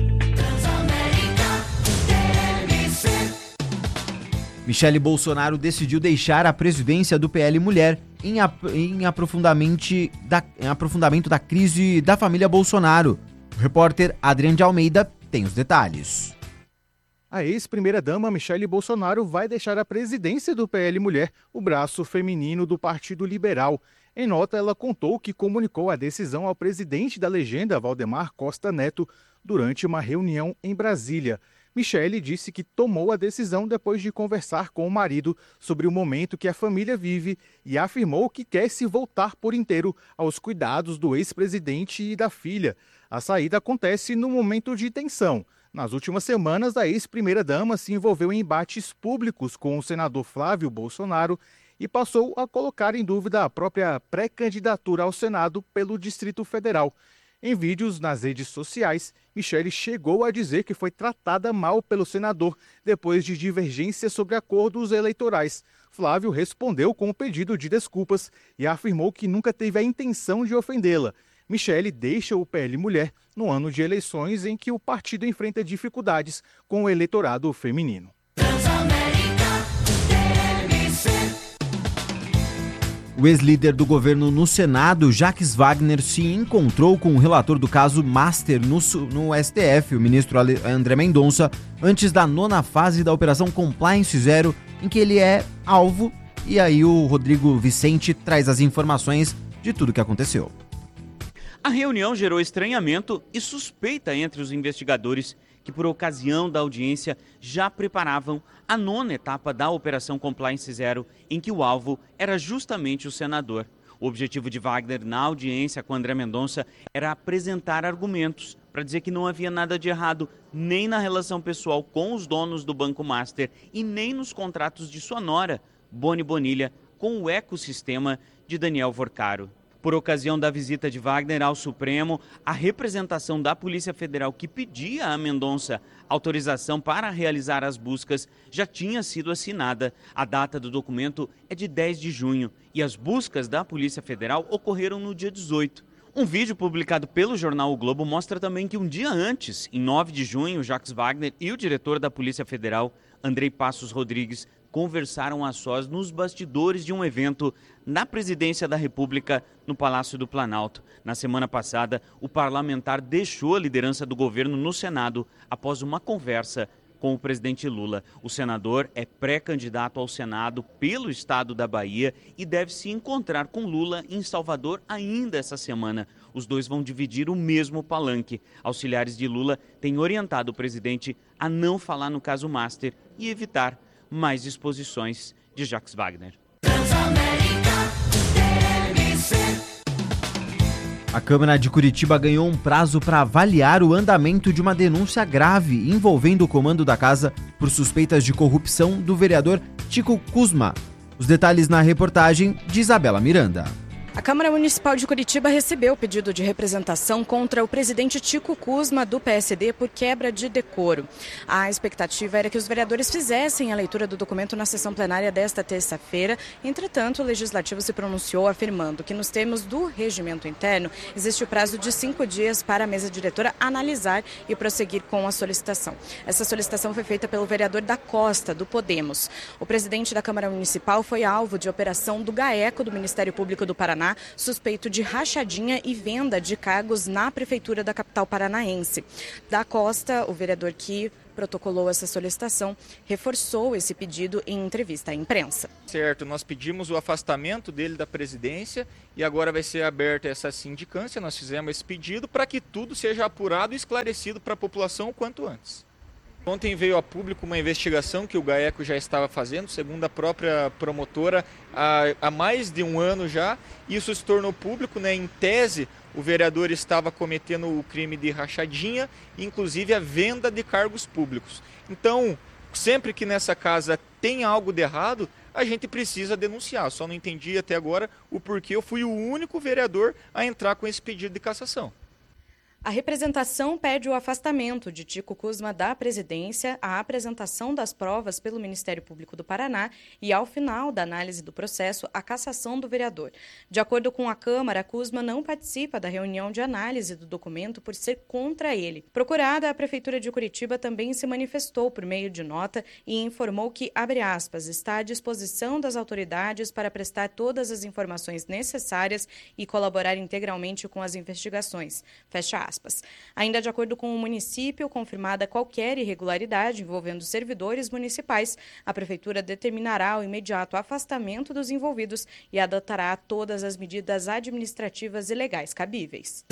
Michele Bolsonaro decidiu deixar a presidência do PL Mulher em aprofundamento da crise da família Bolsonaro. O repórter Adriano de Almeida tem os detalhes. A ex-primeira-dama Michele Bolsonaro vai deixar a presidência do PL Mulher, o braço feminino do Partido Liberal. Em nota, ela contou que comunicou a decisão ao presidente da legenda, Valdemar Costa Neto, durante uma reunião em Brasília. Michele disse que tomou a decisão depois de conversar com o marido sobre o momento que a família vive e afirmou que quer se voltar por inteiro aos cuidados do ex-presidente e da filha. A saída acontece no momento de tensão. Nas últimas semanas, a ex-primeira-dama se envolveu em embates públicos com o senador Flávio Bolsonaro e passou a colocar em dúvida a própria pré-candidatura ao Senado pelo Distrito Federal. Em vídeos nas redes sociais, Michele chegou a dizer que foi tratada mal pelo senador depois de divergências sobre acordos eleitorais. Flávio respondeu com um pedido de desculpas e afirmou que nunca teve a intenção de ofendê-la. Michele deixa o PL Mulher no ano de eleições em que o partido enfrenta dificuldades com o eleitorado feminino. O ex-líder do governo no Senado, Jacques Wagner, se encontrou com o relator do caso Master no STF, o ministro André Mendonça, antes da 9ª fase da Operação Compliance Zero, em que ele é alvo. E aí o Rodrigo Vicente traz as informações de tudo o que aconteceu. A reunião gerou estranhamento e suspeita entre os investigadores que, por ocasião da audiência, já preparavam a 9ª etapa da Operação Compliance Zero, em que o alvo era justamente o senador. O objetivo de Wagner na audiência com André Mendonça era apresentar argumentos para dizer que não havia nada de errado nem na relação pessoal com os donos do Banco Master e nem nos contratos de sua nora, Boni Bonilha, com o ecossistema de Daniel Vorcaro. Por ocasião da visita de Wagner ao Supremo, a representação da Polícia Federal que pedia a Mendonça autorização para realizar as buscas já tinha sido assinada. A data do documento é de 10 de junho e as buscas da Polícia Federal ocorreram no dia 18. Um vídeo publicado pelo jornal O Globo mostra também que um dia antes, em 9 de junho, Jacques Wagner e o diretor da Polícia Federal, Andrei Passos Rodrigues, conversaram a sós nos bastidores de um evento na Presidência da República, no Palácio do Planalto. Na semana passada, o parlamentar deixou a liderança do governo no Senado após uma conversa com o presidente Lula. O senador é pré-candidato ao Senado pelo estado da Bahia e deve se encontrar com Lula em Salvador ainda essa semana. Os dois vão dividir o mesmo palanque. Auxiliares de Lula têm orientado o presidente a não falar no caso Master e evitar mais exposições de Jacques Wagner. A Câmara de Curitiba ganhou um prazo para avaliar o andamento de uma denúncia grave envolvendo o comando da casa por suspeitas de corrupção do vereador Tico Kuzma. Os detalhes na reportagem de Isabela Miranda. A Câmara Municipal de Curitiba recebeu o pedido de representação contra o presidente Tico Kuzma, do PSD, por quebra de decoro. A expectativa era que os vereadores fizessem a leitura do documento na sessão plenária desta terça-feira. Entretanto, o Legislativo se pronunciou afirmando que, nos termos do regimento interno, existe o prazo de 5 dias para a mesa diretora analisar e prosseguir com a solicitação. Essa solicitação foi feita pelo vereador da Costa, do Podemos. O presidente da Câmara Municipal foi alvo de operação do GAECO, do Ministério Público do Paraná, suspeito de rachadinha e venda de cargos na Prefeitura da capital paranaense. Da Costa, o vereador que protocolou essa solicitação, reforçou esse pedido em entrevista à imprensa. Certo, nós pedimos o afastamento dele da presidência e agora vai ser aberta essa sindicância. Nós fizemos esse pedido para que tudo seja apurado e esclarecido para a população o quanto antes. Ontem veio a público uma investigação que o GAECO já estava fazendo, segundo a própria promotora, há mais de um ano já. Isso se tornou público, né? Em tese, o vereador estava cometendo o crime de rachadinha, inclusive a venda de cargos públicos. Então, sempre que nessa casa tem algo de errado, a gente precisa denunciar. Só não entendi até agora o porquê eu fui o único vereador a entrar com esse pedido de cassação. A representação pede o afastamento de Tico Kuzma da presidência, a apresentação das provas pelo Ministério Público do Paraná e, ao final da análise do processo, a cassação do vereador. De acordo com a Câmara, Kuzma não participa da reunião de análise do documento por ser contra ele. Procurada, a Prefeitura de Curitiba também se manifestou por meio de nota e informou que, abre aspas, está à disposição das autoridades para prestar todas as informações necessárias e colaborar integralmente com as investigações. Fecha aspas. Ainda de acordo com o município, confirmada qualquer irregularidade envolvendo servidores municipais, a Prefeitura determinará o imediato afastamento dos envolvidos e adotará todas as medidas administrativas e legais cabíveis.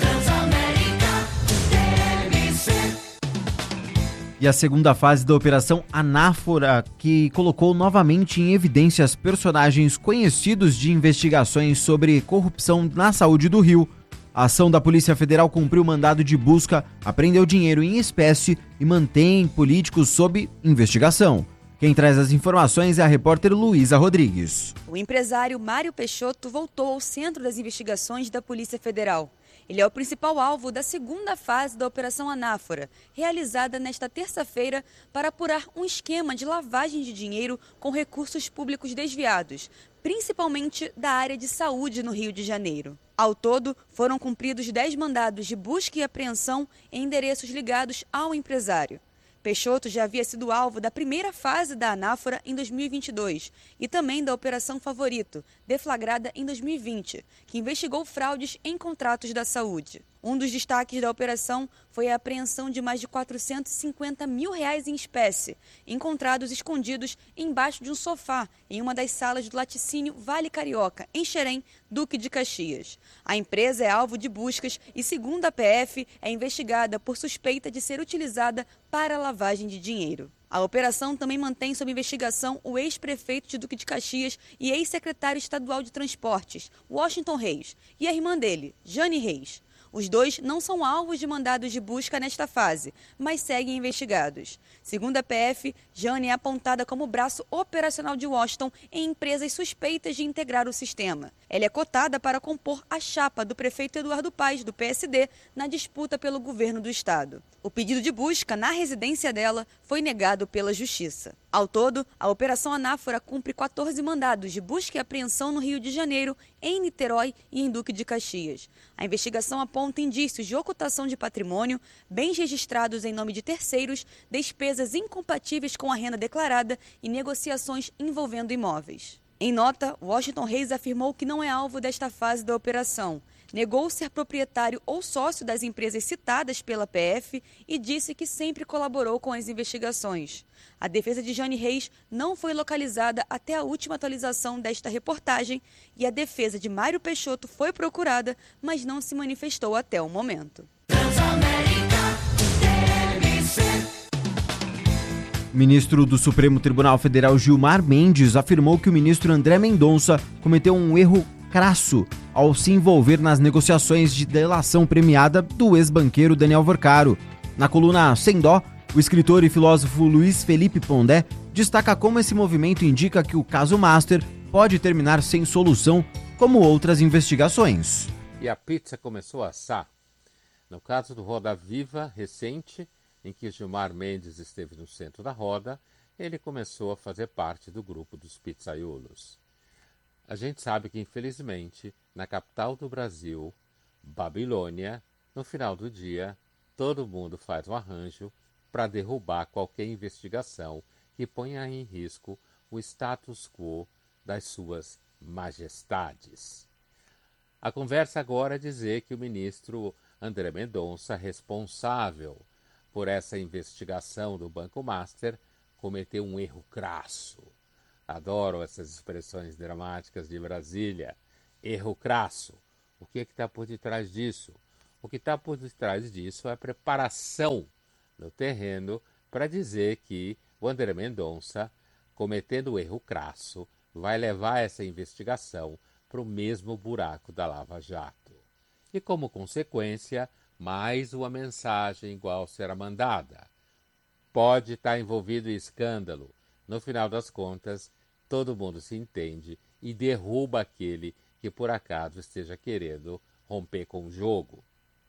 E a segunda fase da Operação Anáfora, que colocou novamente em evidências personagens conhecidos de investigações sobre corrupção na saúde do Rio. A ação da Polícia Federal cumpriu mandado de busca, apreendeu dinheiro em espécie e mantém políticos sob investigação. Quem traz as informações é a repórter Luísa Rodrigues. O empresário Mário Peixoto voltou ao centro das investigações da Polícia Federal. Ele é o principal alvo da segunda fase da Operação Anáfora, realizada nesta terça-feira para apurar um esquema de lavagem de dinheiro com recursos públicos desviados, principalmente da área de saúde no Rio de Janeiro. Ao todo, foram cumpridos 10 mandados de busca e apreensão em endereços ligados ao empresário. Peixoto já havia sido alvo da primeira fase da Anáfora em 2022 e também da Operação Favorito, deflagrada em 2020, que investigou fraudes em contratos da saúde. Um dos destaques da operação foi a apreensão de mais de R$450 mil em espécie, encontrados escondidos embaixo de um sofá em uma das salas do laticínio Vale Carioca, em Xerém, Duque de Caxias. A empresa é alvo de buscas e, segundo a PF, é investigada por suspeita de ser utilizada para lavagem de dinheiro. A operação também mantém sob investigação o ex-prefeito de Duque de Caxias e ex-secretário estadual de Transportes, Washington Reis, e a irmã dele, Jane Reis. Os dois não são alvos de mandados de busca nesta fase, mas seguem investigados. Segundo a PF, Jane é apontada como braço operacional de Washington em empresas suspeitas de integrar o sistema. Ela é cotada para compor a chapa do prefeito Eduardo Paes, do PSD, na disputa pelo governo do estado. O pedido de busca na residência dela foi negado pela Justiça. Ao todo, a Operação Anáfora cumpre 14 mandados de busca e apreensão no Rio de Janeiro, em Niterói e em Duque de Caxias. A investigação aponta indícios de ocultação de patrimônio, bens registrados em nome de terceiros, despesas incompatíveis com a renda declarada e negociações envolvendo imóveis. Em nota, Washington Reis afirmou que não é alvo desta fase da operação. Negou ser proprietário ou sócio das empresas citadas pela PF e disse que sempre colaborou com as investigações. A defesa de Jane Reis não foi localizada até a última atualização desta reportagem e a defesa de Mário Peixoto foi procurada, mas não se manifestou até o momento. O ministro do Supremo Tribunal Federal, Gilmar Mendes, afirmou que o ministro André Mendonça cometeu um erro crasso ao se envolver nas negociações de delação premiada do ex-banqueiro Daniel Vorcaro. Na coluna Sem Dó, o escritor e filósofo Luiz Felipe Pondé destaca como esse movimento indica que o caso Master pode terminar sem solução, como outras investigações. E a pizza começou a assar. No caso do Roda Viva recente, em que Gilmar Mendes esteve no centro da roda, ele começou a fazer parte do grupo dos pizzaiolos. A gente sabe que, infelizmente, na capital do Brasil, Babilônia, no final do dia, todo mundo faz um arranjo para derrubar qualquer investigação que ponha em risco o status quo das suas majestades. A conversa agora é dizer que o ministro André Mendonça, responsável por essa investigação do Banco Master, cometeu um erro crasso. Adoro essas expressões dramáticas de Brasília. Erro crasso. O que está por detrás disso? O que está por detrás disso é a preparação no terreno para dizer que o André Mendonça, cometendo o erro crasso, vai levar essa investigação para o mesmo buraco da Lava Jato. E como consequência, mais uma mensagem igual será mandada. Pode estar envolvido em escândalo. No final das contas, todo mundo se entende e derruba aquele que por acaso esteja querendo romper com o jogo.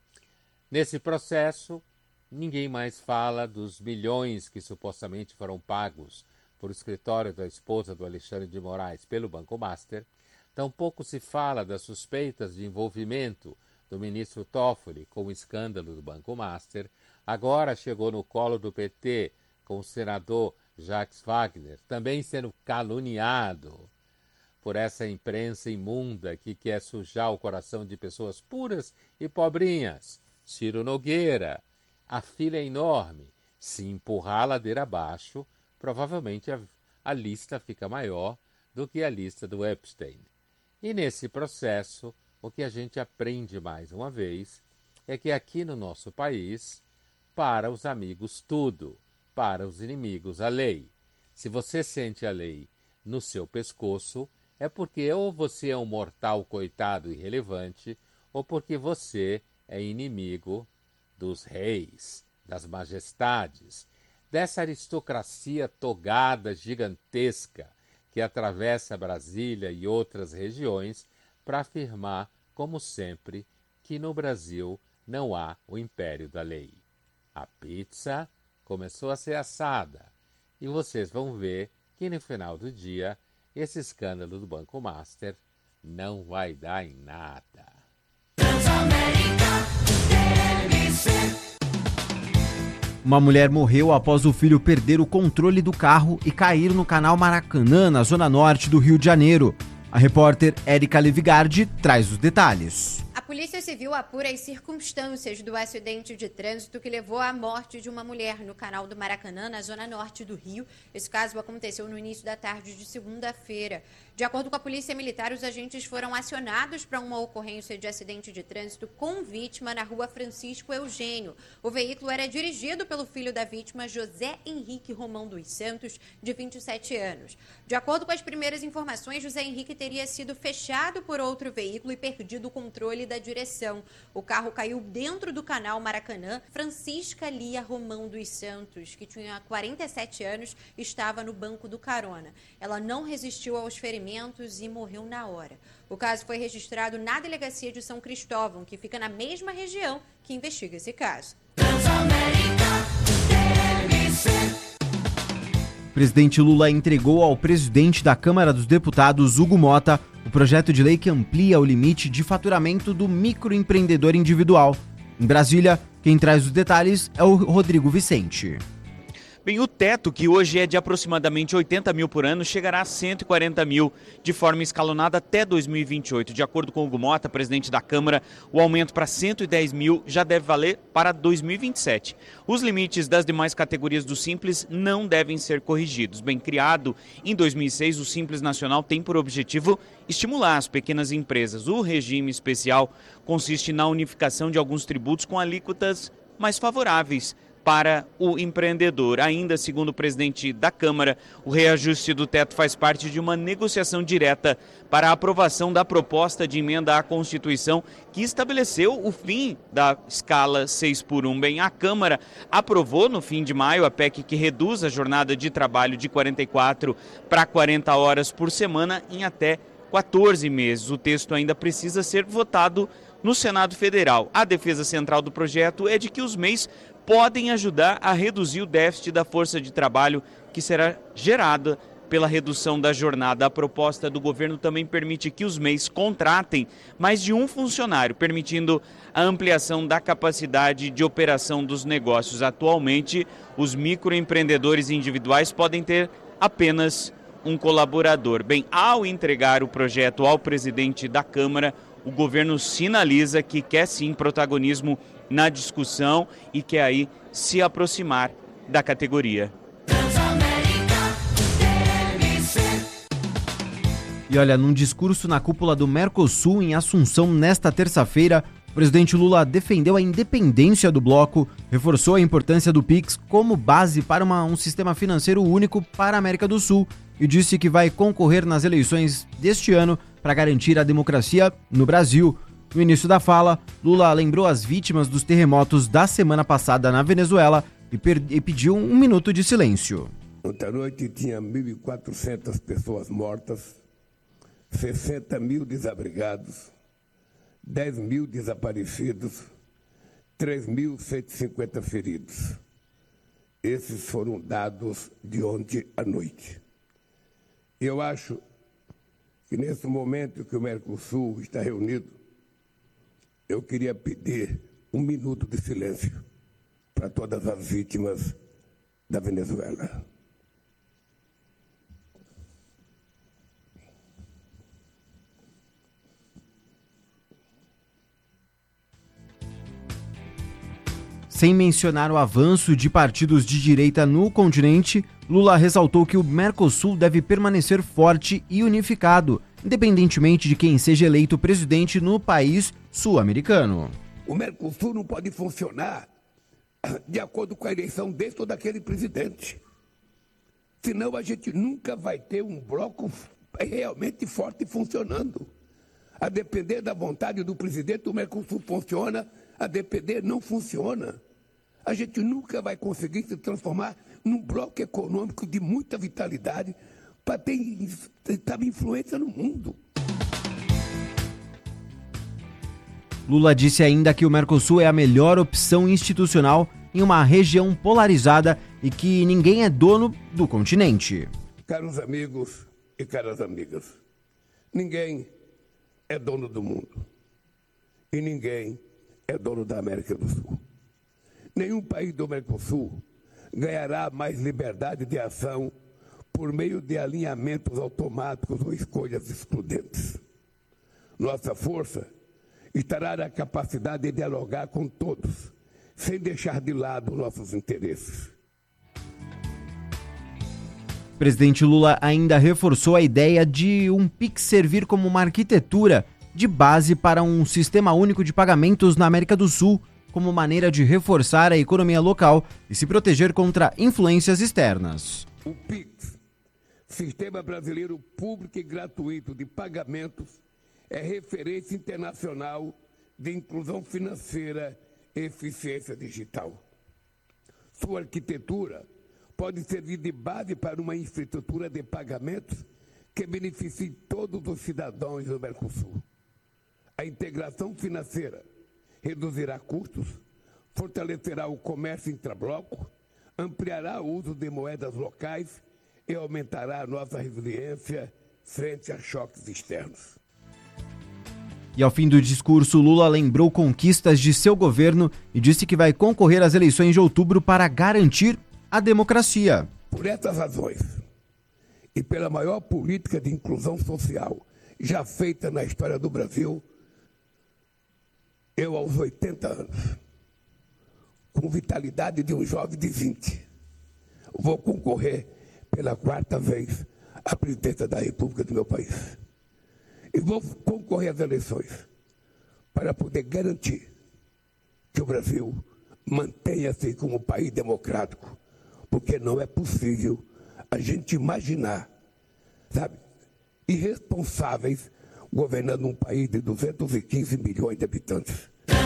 Nesse processo, ninguém mais fala dos milhões que supostamente foram pagos por escritório da esposa do Alexandre de Moraes pelo Banco Master. Tampouco se fala das suspeitas de envolvimento do ministro Toffoli com o escândalo do Banco Master. Agora chegou no colo do PT com o senador Jacques Wagner, também sendo caluniado por essa imprensa imunda que quer sujar o coração de pessoas puras e pobrinhas. Ciro Nogueira. A fila é enorme. Se empurrar a ladeira abaixo, provavelmente a lista fica maior do que a lista do Epstein. E nesse processo, o que a gente aprende mais uma vez é que aqui no nosso país, para os amigos tudo, para os inimigos a lei. Se você sente a lei no seu pescoço, é porque ou você é um mortal coitado irrelevante, ou porque você é inimigo dos reis, das majestades, dessa aristocracia togada gigantesca que atravessa Brasília e outras regiões para afirmar, como sempre, que no Brasil não há o império da lei. A pizza começou a ser assada e vocês vão ver que no final do dia esse escândalo do Banco Master não vai dar em nada. Uma mulher morreu após o filho perder o controle do carro e cair no canal Maracanã, na zona norte do Rio de Janeiro. A repórter Érica Levigardi traz os detalhes. A Polícia Civil apura as circunstâncias do acidente de trânsito que levou à morte de uma mulher no canal do Maracanã, na zona norte do Rio. Esse caso aconteceu no início da tarde de segunda-feira. De acordo com a Polícia Militar, os agentes foram acionados para uma ocorrência de acidente de trânsito com vítima na rua Francisco Eugênio. O veículo era dirigido pelo filho da vítima, José Henrique Romão dos Santos, de 27 anos. De acordo com as primeiras informações, José Henrique teria sido fechado por outro veículo e perdido o controle da direção. O carro caiu dentro do canal Maracanã. Francisca Lia Romão dos Santos, que tinha 47 anos, estava no banco do carona. Ela não resistiu aos ferimentos e morreu na hora. O caso foi registrado na Delegacia de São Cristóvão, que fica na mesma região que investiga esse caso. O presidente Lula entregou ao presidente da Câmara dos Deputados, Hugo Mota, o projeto de lei que amplia o limite de faturamento do microempreendedor individual. Em Brasília, quem traz os detalhes é o Rodrigo Vicente. Bem, o teto, que hoje é de aproximadamente 80 mil por ano, chegará a 140 mil de forma escalonada até 2028. De acordo com o Hugo Mota, presidente da Câmara, o aumento para 110 mil já deve valer para 2027. Os limites das demais categorias do Simples não devem ser corrigidos. Bem, criado em 2006, o Simples Nacional tem por objetivo estimular as pequenas empresas. O regime especial consiste na unificação de alguns tributos com alíquotas mais favoráveis, para o empreendedor. Ainda, segundo o presidente da Câmara, o reajuste do teto faz parte de uma negociação direta para a aprovação da proposta de emenda à Constituição que estabeleceu o fim da escala 6x1. Bem, a Câmara aprovou no fim de maio a PEC que reduz a jornada de trabalho de 44 para 40 horas por semana em até 14 meses. O texto ainda precisa ser votado no Senado Federal. A defesa central do projeto é de que os MEIs podem ajudar a reduzir o déficit da força de trabalho que será gerada pela redução da jornada. A proposta do governo também permite que os MEIs contratem mais de um funcionário, permitindo a ampliação da capacidade de operação dos negócios. Atualmente, os microempreendedores individuais podem ter apenas um colaborador. Bem, ao entregar o projeto ao presidente da Câmara, o governo sinaliza que quer sim protagonismo na discussão e quer aí se aproximar da categoria. E olha, num discurso na cúpula do Mercosul em Assunção nesta terça-feira, o presidente Lula defendeu a independência do bloco, reforçou a importância do PIX como base para um sistema financeiro único para a América do Sul e disse que vai concorrer nas eleições deste ano para garantir a democracia no Brasil. No início da fala, Lula lembrou as vítimas dos terremotos da semana passada na Venezuela e pediu um minuto de silêncio. Ontem à noite tinha 1.400 pessoas mortas, 60 mil desabrigados, 10 mil desaparecidos, 3.150 feridos. Esses foram dados de ontem à noite. Eu acho que nesse momento que o Mercosul está reunido, eu queria pedir um minuto de silêncio para todas as vítimas da Venezuela. Sem mencionar o avanço de partidos de direita no continente, Lula ressaltou que o Mercosul deve permanecer forte e unificado, independentemente de quem seja eleito presidente no país sul-americano. O Mercosul não pode funcionar de acordo com a eleição desse ou daquele presidente. Senão a gente nunca vai ter um bloco realmente forte funcionando. A depender da vontade do presidente, o Mercosul funciona, a depender não funciona. A gente nunca vai conseguir se transformar num bloco econômico de muita vitalidade para ter influência no mundo. Lula disse ainda que o Mercosul é a melhor opção institucional em uma região polarizada e que ninguém é dono do continente. Caros amigos e caras amigas, ninguém é dono do mundo e ninguém é dono da América do Sul. Nenhum país do Mercosul ganhará mais liberdade de ação por meio de alinhamentos automáticos ou escolhas excludentes. Nossa força estará na capacidade de dialogar com todos, sem deixar de lado nossos interesses. O presidente Lula ainda reforçou a ideia de um PIX servir como uma arquitetura de base para um sistema único de pagamentos na América do Sul, como maneira de reforçar a economia local e se proteger contra influências externas. O PIX, Sistema Brasileiro Público e Gratuito de Pagamentos, é referência internacional de inclusão financeira e eficiência digital. Sua arquitetura pode servir de base para uma infraestrutura de pagamentos que beneficie todos os cidadãos do Mercosul. A integração financeira reduzirá custos, fortalecerá o comércio intrabloco, ampliará o uso de moedas locais e aumentará a nossa resiliência frente a choques externos. E ao fim do discurso, Lula lembrou conquistas de seu governo e disse que vai concorrer às eleições de outubro para garantir a democracia. Por essas razões e pela maior política de inclusão social já feita na história do Brasil, eu, aos 80 anos, com vitalidade de um jovem de 20, vou concorrer pela 4ª vez à presidência da República do meu país. E vou concorrer às eleições para poder garantir que o Brasil mantenha-se como país democrático, porque não é possível a gente imaginar, sabe, irresponsáveis governando um país de 215 milhões de habitantes.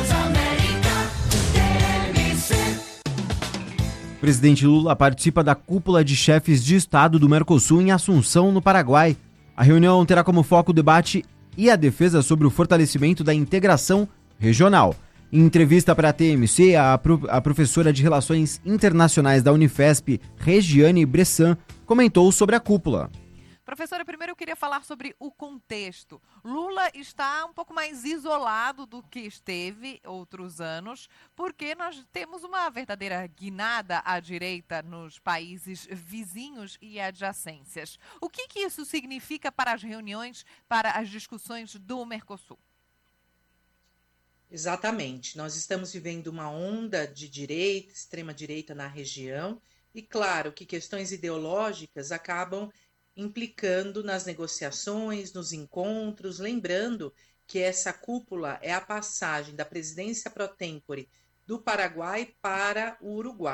O presidente Lula participa da cúpula de chefes de Estado do Mercosul em Assunção, no Paraguai. A reunião terá como foco o debate e a defesa sobre o fortalecimento da integração regional. Em entrevista para a TMC, a professora de Relações Internacionais da Unifesp, Regiane Bressan, comentou sobre a cúpula. Professora, primeiro eu queria falar sobre o contexto. Lula está um pouco mais isolado do que esteve outros anos, porque nós temos uma verdadeira guinada à direita nos países vizinhos e adjacências. O que isso significa para as reuniões, para as discussões do Mercosul? Exatamente. Nós estamos vivendo uma onda de direita, extrema-direita na região, e claro que questões ideológicas acabam implicando nas negociações, nos encontros, lembrando que essa cúpula é a passagem da presidência pro tempore do Paraguai para o Uruguai.